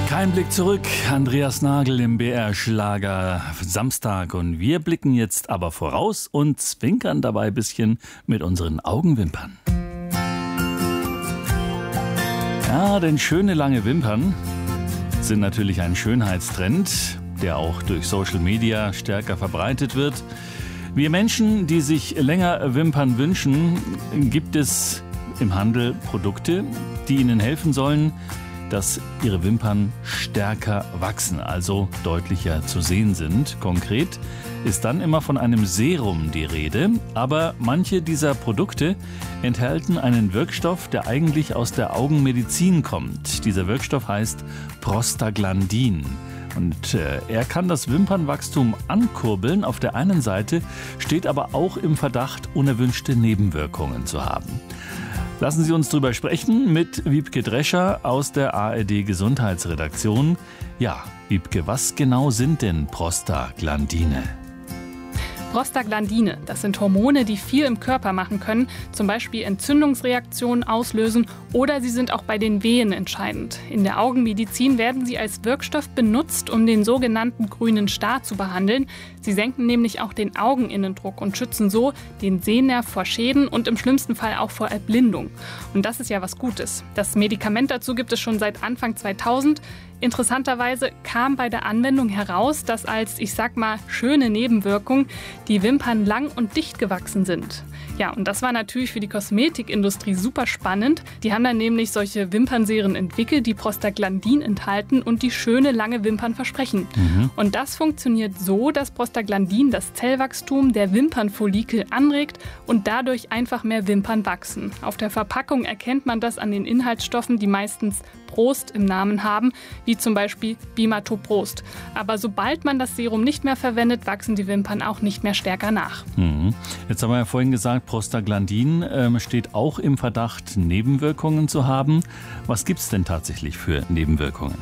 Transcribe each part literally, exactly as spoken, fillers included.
Kein Blick zurück, Andreas Nagel im B R Schlager Samstag, und wir blicken jetzt aber voraus und zwinkern dabei ein bisschen mit unseren Augenwimpern. Ja, denn schöne lange Wimpern sind natürlich ein Schönheitstrend, der auch durch Social Media stärker verbreitet wird. Wir Menschen, die sich länger Wimpern wünschen, gibt es im Handel Produkte, die ihnen helfen sollen, dass ihre Wimpern stärker wachsen, also deutlicher zu sehen sind. Konkret ist dann immer von einem Serum die Rede, aber manche dieser Produkte enthalten einen Wirkstoff, der eigentlich aus der Augenmedizin kommt. Dieser Wirkstoff heißt Prostaglandin. Und äh, er kann das Wimpernwachstum ankurbeln. Auf der einen Seite steht aber auch im Verdacht, unerwünschte Nebenwirkungen zu haben. Lassen Sie uns drüber sprechen mit Wiebke Drescher aus der A R D Gesundheitsredaktion. Ja, Wiebke, was genau sind denn Prostaglandine? Prostaglandine, das sind Hormone, die viel im Körper machen können, zum Beispiel Entzündungsreaktionen auslösen, oder sie sind auch bei den Wehen entscheidend. In der Augenmedizin werden sie als Wirkstoff benutzt, um den sogenannten grünen Star zu behandeln. Sie senken nämlich auch den Augeninnendruck und schützen so den Sehnerv vor Schäden und im schlimmsten Fall auch vor Erblindung. Und das ist ja was Gutes. Das Medikament dazu gibt es schon seit Anfang zweitausend. Interessanterweise kam bei der Anwendung heraus, dass als, ich sag mal, schöne Nebenwirkung die Wimpern lang und dicht gewachsen sind. Ja, und das war natürlich für die Kosmetikindustrie super spannend. Die haben dann nämlich solche Wimpernserien entwickelt, die Prostaglandin enthalten und die schöne lange Wimpern versprechen. Mhm. Und das funktioniert so, dass Prostaglandin das Zellwachstum der Wimpernfollikel anregt und dadurch einfach mehr Wimpern wachsen. Auf der Verpackung erkennt man das an den Inhaltsstoffen, die meistens Prost im Namen haben, wie zum Beispiel Bimatoprost. Aber sobald man das Serum nicht mehr verwendet, wachsen die Wimpern auch nicht mehr stärker nach. Mhm. Jetzt haben wir ja vorhin gesagt, Prostaglandin ähm, steht auch im Verdacht, Nebenwirkungen zu haben. Was gibt es denn tatsächlich für Nebenwirkungen?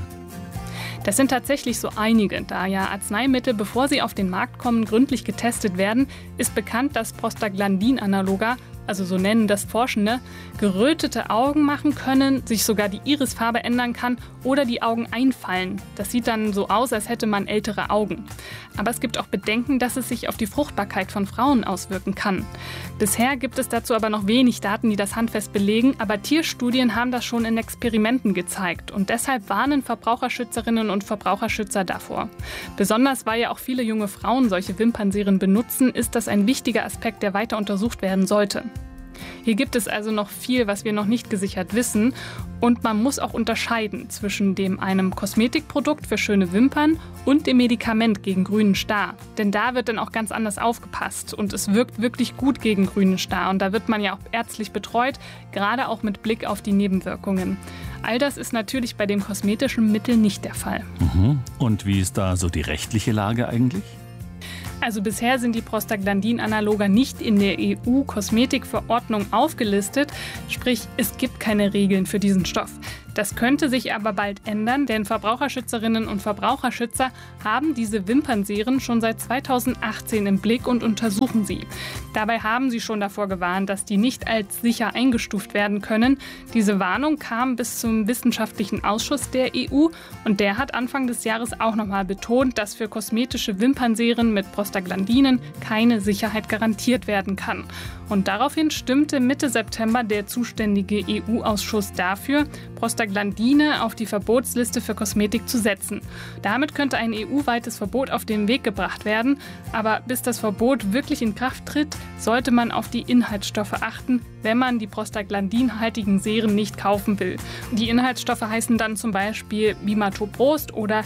Das sind tatsächlich so einige. Da ja Arzneimittel, bevor sie auf den Markt kommen, gründlich getestet werden, ist bekannt, dass Prostaglandin-Analoga, also so nennen das Forschende, gerötete Augen machen können, sich sogar die Irisfarbe ändern kann oder die Augen einfallen. Das sieht dann so aus, als hätte man ältere Augen. Aber es gibt auch Bedenken, dass es sich auf die Fruchtbarkeit von Frauen auswirken kann. Bisher gibt es dazu aber noch wenig Daten, die das handfest belegen, aber Tierstudien haben das schon in Experimenten gezeigt. Und deshalb warnen Verbraucherschützerinnen und Verbraucherschützer davor. Besonders weil ja auch viele junge Frauen solche Wimpernserien benutzen, ist das ein wichtiger Aspekt, der weiter untersucht werden sollte. Hier gibt es also noch viel, was wir noch nicht gesichert wissen, und man muss auch unterscheiden zwischen dem einem Kosmetikprodukt für schöne Wimpern und dem Medikament gegen grünen Star. Denn da wird dann auch ganz anders aufgepasst und es wirkt wirklich gut gegen grünen Star und da wird man ja auch ärztlich betreut, gerade auch mit Blick auf die Nebenwirkungen. All das ist natürlich bei dem kosmetischen Mittel nicht der Fall. Mhm. Und wie ist da so die rechtliche Lage eigentlich? Also bisher sind die Prostaglandin-Analoga nicht in der E U-Kosmetikverordnung aufgelistet, sprich es gibt keine Regeln für diesen Stoff. Das könnte sich aber bald ändern, denn Verbraucherschützerinnen und Verbraucherschützer haben diese Wimpernserien schon seit zweitausendachtzehn im Blick und untersuchen sie. Dabei haben sie schon davor gewarnt, dass die nicht als sicher eingestuft werden können. Diese Warnung kam bis zum Wissenschaftlichen Ausschuss der E U und der hat Anfang des Jahres auch nochmal betont, dass für kosmetische Wimpernserien mit Prostaglandinen keine Sicherheit garantiert werden kann. Und daraufhin stimmte Mitte September der zuständige E U-Ausschuss dafür, Prostaglandine auf die Verbotsliste für Kosmetik zu setzen. Damit könnte ein E U-weites Verbot auf den Weg gebracht werden. Aber bis das Verbot wirklich in Kraft tritt, sollte man auf die Inhaltsstoffe achten, wenn man die prostaglandinhaltigen Serien nicht kaufen will. Die Inhaltsstoffe heißen dann zum Beispiel Bimatoprost oder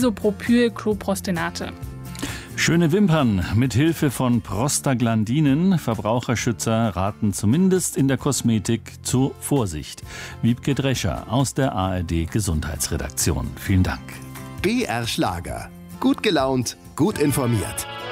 Isopropyl-Chlorprostinate. Schöne Wimpern mit Hilfe von Prostaglandinen. Verbraucherschützer raten zumindest in der Kosmetik zur Vorsicht. Wiebke Drescher aus der A R D Gesundheitsredaktion. Vielen Dank. B R Schlager. Gut gelaunt, gut informiert.